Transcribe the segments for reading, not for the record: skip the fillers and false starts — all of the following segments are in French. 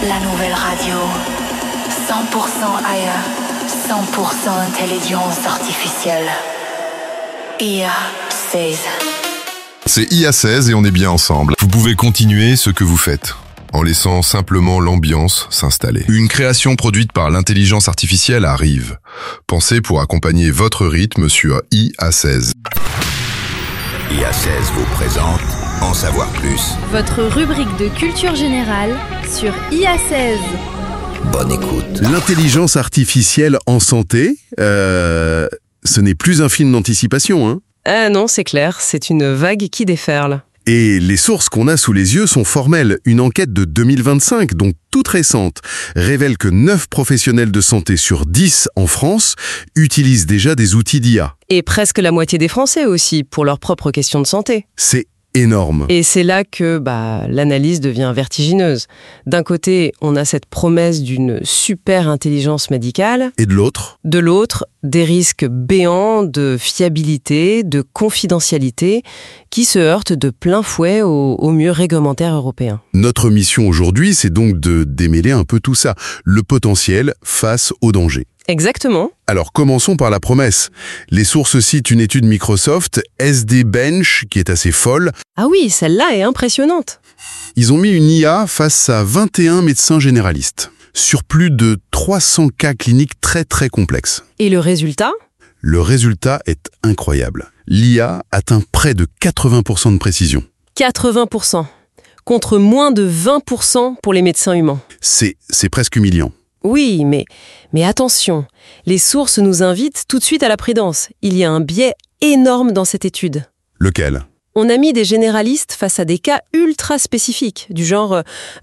La nouvelle radio. 100% ailleurs. 100% intelligence artificielle. IA 16. C'est IA 16 et on est bien ensemble. Vous pouvez continuer ce que vous faites, en laissant simplement l'ambiance s'installer. Une création produite par l'intelligence artificielle arrive. Pensez pour accompagner votre rythme sur IA 16. IA 16 vous présente En savoir plus. Votre rubrique de culture générale sur IA 16. Bonne écoute. L'intelligence artificielle en santé, ce n'est plus un film d'anticipation, hein ? Ah non, c'est clair, c'est une vague qui déferle. Et les sources qu'on a sous les yeux sont formelles. Une enquête de 2025, donc toute récente, révèle que 9 professionnels de santé sur 10 en France utilisent déjà des outils d'IA. Et presque la moitié des Français aussi, pour leurs propres questions de santé. C'est énorme. Et c'est là que l'analyse devient vertigineuse. D'un côté, on a cette promesse d'une super intelligence médicale. Et de l'autre ? De l'autre, des risques béants de fiabilité, de confidentialité, qui se heurtent de plein fouet au mur réglementaire européen. Notre mission aujourd'hui, c'est donc de démêler un peu tout ça, le potentiel face au danger. Exactement. Alors commençons par la promesse. Les sources citent une étude Microsoft, SD Bench, qui est assez folle. Ah oui, celle-là est impressionnante. Ils ont mis une IA face à 21 médecins généralistes, sur plus de 300 cas cliniques très très complexes. Et le résultat ? Le résultat est incroyable. L'IA atteint près de 80% de précision. 80%, contre moins de 20% pour les médecins humains. C'est presque humiliant. Oui, mais attention, les sources nous invitent tout de suite à la prudence. Il y a un biais énorme dans cette étude. Lequel ? On a mis des généralistes face à des cas ultra spécifiques, du genre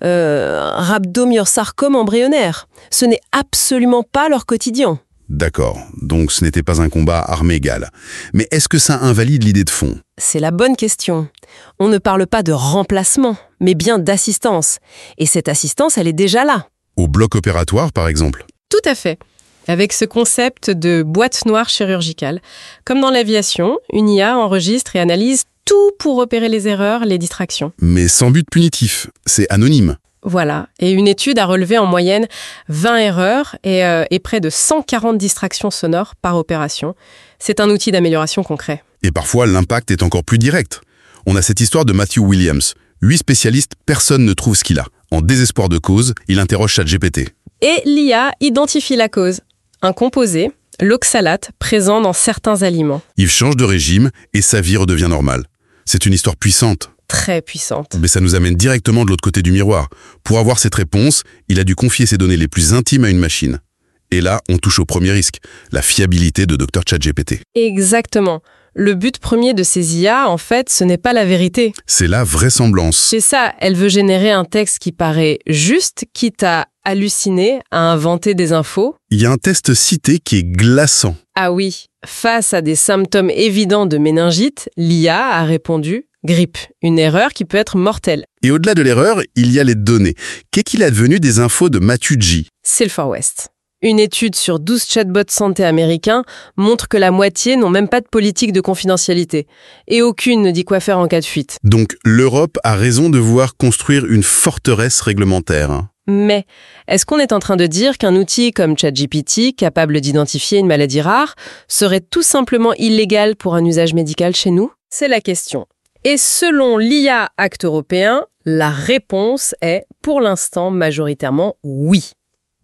rhabdomyosarcome embryonnaire. Ce n'est absolument pas leur quotidien. D'accord, donc ce n'était pas un combat armes égales. Mais est-ce que ça invalide l'idée de fond ? C'est la bonne question. On ne parle pas de remplacement, mais bien d'assistance. Et cette assistance, elle est déjà là. Au bloc opératoire, par exemple ? Tout à fait. Avec ce concept de boîte noire chirurgicale. Comme dans l'aviation, une IA enregistre et analyse tout pour repérer les erreurs, les distractions. Mais sans but punitif, c'est anonyme. Voilà. Et une étude a relevé en moyenne 20 erreurs et près de 140 distractions sonores par opération. C'est un outil d'amélioration concret. Et parfois, l'impact est encore plus direct. On a cette histoire de Matthew Williams. 8 spécialistes, personne ne trouve ce qu'il a. En désespoir de cause, il interroge ChatGPT. Et l'IA identifie la cause. Un composé, l'oxalate, présent dans certains aliments. Il change de régime et sa vie redevient normale. C'est une histoire puissante. Très puissante. Mais ça nous amène directement de l'autre côté du miroir. Pour avoir cette réponse, il a dû confier ses données les plus intimes à une machine. Et là, on touche au premier risque, la fiabilité de Dr ChatGPT. Exactement. Le but premier de ces IA, en fait, ce n'est pas la vérité. C'est la vraisemblance. C'est ça, elle veut générer un texte qui paraît juste, quitte à halluciner, à inventer des infos. Il y a un test cité qui est glaçant. Ah oui, face à des symptômes évidents de méningite, l'IA a répondu « grippe », une erreur qui peut être mortelle. Et au-delà de l'erreur, il y a les données. Qu'est-ce qu'il est advenu des infos de Matthew G ? C'est le Far West. Une étude sur 12 chatbots santé américains montre que la moitié n'ont même pas de politique de confidentialité. Et aucune ne dit quoi faire en cas de fuite. Donc l'Europe a raison de vouloir construire une forteresse réglementaire. Mais est-ce qu'on est en train de dire qu'un outil comme ChatGPT, capable d'identifier une maladie rare, serait tout simplement illégal pour un usage médical chez nous ? C'est la question. Et selon l'IA Acte européen, la réponse est, pour l'instant, majoritairement oui. Pourquoi ?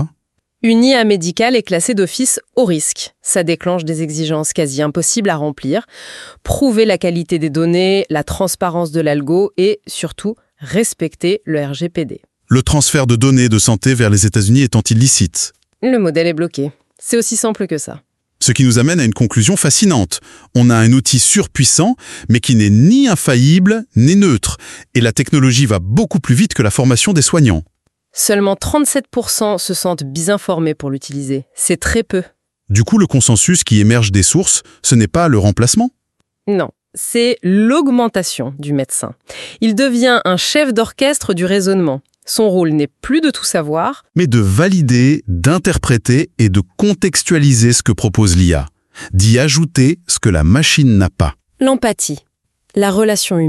Une IA médicale est classée d'office haut risque. Ça déclenche des exigences quasi impossibles à remplir, prouver la qualité des données, la transparence de l'algo et, surtout, respecter le RGPD. Le transfert de données de santé vers les États-Unis étant illicite. Le modèle est bloqué. C'est aussi simple que ça. Ce qui nous amène à une conclusion fascinante. On a un outil surpuissant, mais qui n'est ni infaillible, ni neutre. Et la technologie va beaucoup plus vite que la formation des soignants. Seulement 37% se sentent bien informés pour l'utiliser. C'est très peu. Du coup, le consensus qui émerge des sources, ce n'est pas le remplacement ? Non, c'est l'augmentation du médecin. Il devient un chef d'orchestre du raisonnement. Son rôle n'est plus de tout savoir, mais de valider, d'interpréter et de contextualiser ce que propose l'IA, d'y ajouter ce que la machine n'a pas. l'empathie, la relation humaine.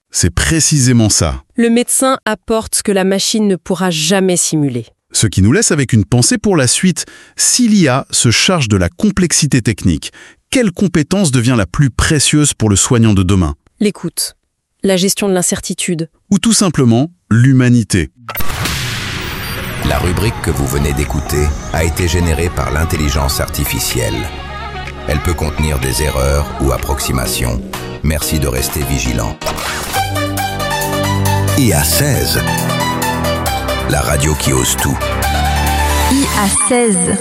C'est précisément ça. Le médecin apporte ce que la machine ne pourra jamais simuler. Ce qui nous laisse avec une pensée pour la suite. Si l'IA se charge de la complexité technique, quelle compétence devient la plus précieuse pour le soignant de demain? L'écoute, la gestion de l'incertitude. Ou tout simplement, l'humanité. La rubrique que vous venez d'écouter a été générée par l'intelligence artificielle. Elle peut contenir des erreurs ou approximations. Merci de rester vigilant. IA16, la radio qui ose tout. IA16.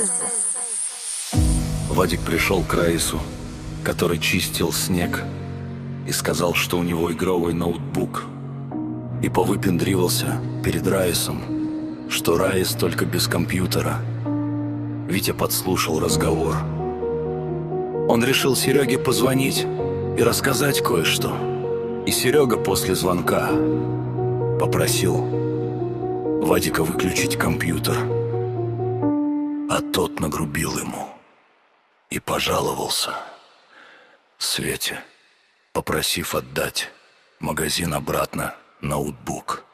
Вадик пришел к Раису, который чистил снег, и сказал, что у него игровой ноутбук. И повыпендривался перед Раисом, что Раис только без компьютера. Витя подслушал разговор. Он решил Сереге позвонить и рассказать кое-что. И Серега после звонка попросил Вадика выключить компьютер. А тот нагрубил ему и пожаловался Свете, попросив отдать магазин обратно ноутбук.